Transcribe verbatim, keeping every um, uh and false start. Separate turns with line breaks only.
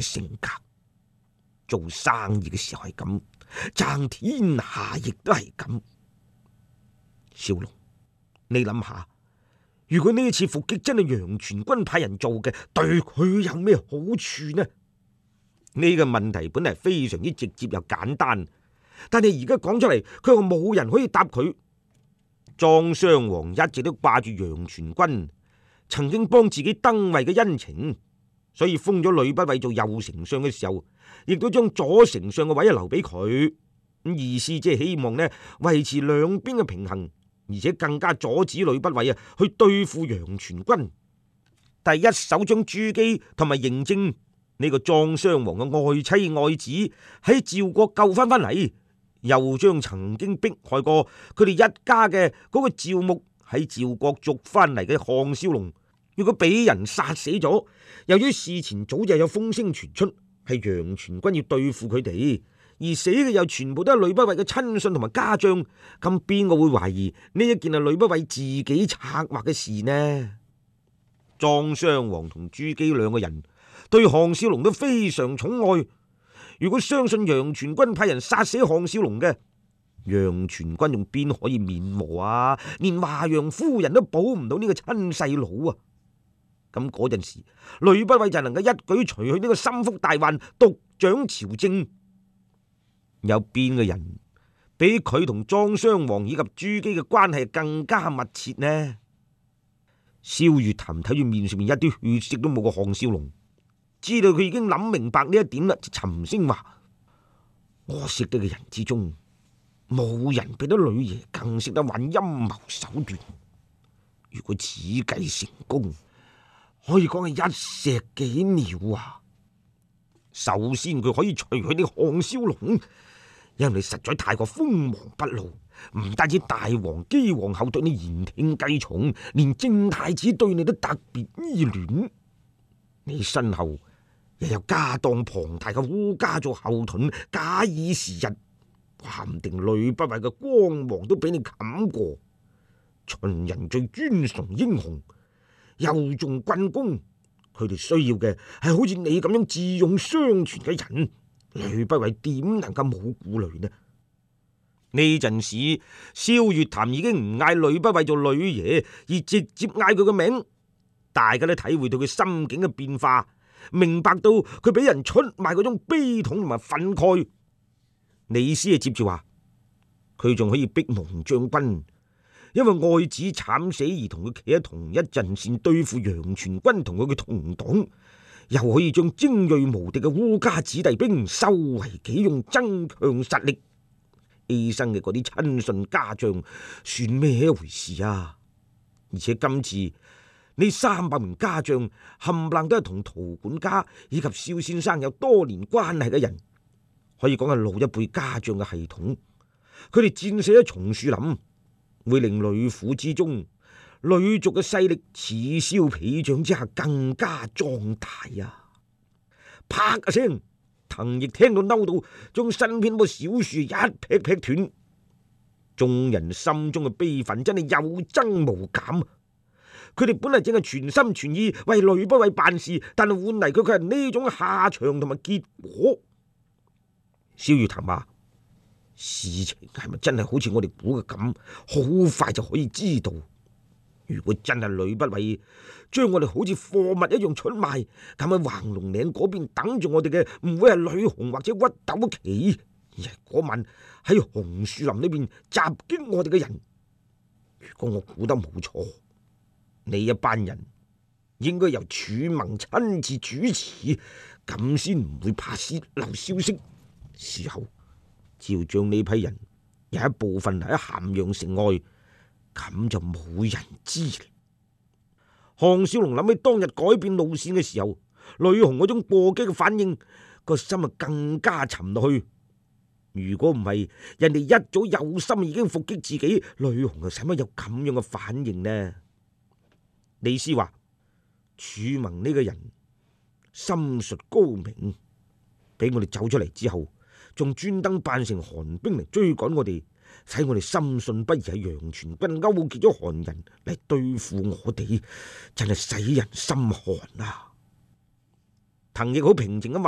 嘅性格。做生意嘅時候係咁，爭天下亦都係咁。小龍，你諗下，如果呢次伏擊真係楊全軍派人做嘅，對佢有咩好處呢？呢個問題本嚟係非常之直接又簡單，但係而家講出嚟，佢話冇人可以答佢。莊襄王一直都掛住楊全軍曾經幫自己登位嘅恩情，所以封咗呂不韋做右丞相嘅時候，亦都將左丞相嘅位留俾佢。咁意思即係希望呢維持兩邊嘅平衡，而且更加阻止呂不韋啊去對付楊全軍。第一手將朱姬同埋嬴政呢個莊襄王嘅愛妻愛子喺趙國救翻翻嚟，又將曾經迫害過佢哋一家嘅嗰個趙牧喺趙國捉翻嚟嘅項少龍，如果俾人殺死咗，由於事前早就有風聲傳出係楊全軍要對付佢哋，而死嘅又全部都係呂不韋嘅親信同埋家將，咁邊個會懷疑呢一件係呂不韋自己策劃嘅事呢？莊襄王同朱姬兩個人對項少龍都非常寵愛，如果相信楊全軍派人殺死項少龍嘅，楊全軍仲邊可以免禍啊？連華陽夫人都保唔到呢個親細佬啊！咁嗰陣時，呂不韋就能夠一舉除去呢個心腹大患，獨掌朝政。有邊個人比佢同莊襄王以及朱姬嘅關係更加密切呢？蕭月潭睇住面上面一啲血色都冇個項少龍，知道佢已經諗明白呢一點啦，就沉聲話：我識得嘅人之中，冇人比得呂爺更識得玩陰謀手段。如果此計成功，可以講係一石幾鳥啊！首先佢可以除去啲項少龍，因為你實在太過鋒芒不露，唔單止大王姬皇后對你言聽計從，連正太子對你都特別依戀。你身後又有家當龐大嘅烏家做後盾，假以時日，話唔定呂不韋嘅光芒都俾你冚過。秦人最尊崇英雄，又重軍功，佢哋需要嘅係好似你咁樣智勇雙全嘅人。呂不韋點能夠冇顧慮呢？呢陣時，蕭月潭已經唔嗌呂不韋做呂爺，而直接嗌佢個名。大家都體會到佢心境嘅變化，明白到佢俾人出賣嗰種悲痛同埋憤慨。李斯啊，接住話佢仲可以逼蒙將軍，因為愛子慘死而同佢企喺同一陣線對付楊全軍同佢嘅同黨，又可以將精銳無敵嘅烏家子弟兵收為己用，增強實力。犧牲嘅嗰啲親信家將算咩一回事啊？而且今次呢三百名家將冚唪唥都係同陶管家以及蕭先生有多年關係嘅人，可以講係老一輩家將嘅系統。佢哋戰死喺松樹林，會令呂府之中呂族嘅勢力此消彼長之下更加壯大啊！啪一聲，藤亦聽到嬲到，將身邊嗰小樹一劈劈斷。眾人心中嘅悲憤真係有增無減。佢哋本嚟淨係全心全意為呂不韋辦事，但係換嚟佢佢係呢種下場同埋結果。蕭月潭話：事情係咪真係好似我哋估嘅咁，好快就可以知道？如果真係呂不韋將我哋好似貨物一樣出賣，咁喺橫龍嶺嗰邊等住我哋嘅唔會係呂紅或者屈斗旗，而係嗰晚喺紅樹林裏邊襲擊我哋嘅人。如果我估得冇錯，你一班人應該由楚盟親自主持，咁先唔會怕洩漏消息。事後只要將呢批人有一部分喺咸陽城外，咁就冇人知。項少龍諗起當日改變路線嘅時候，呂紅嗰種過激嘅反應，個心啊更加沉落去。如果唔係人哋一早有心已經伏擊自己，呂紅又使乜有咁樣嘅反應呢？李斯話：楚盟呢個人心術高明，俾我哋走出嚟之後，仲專登扮成韓兵嚟追趕我哋，使我哋深信不疑係楊全軍勾結咗韓人嚟對付我哋，真係使人心寒啊！滕亦好平靜咁話。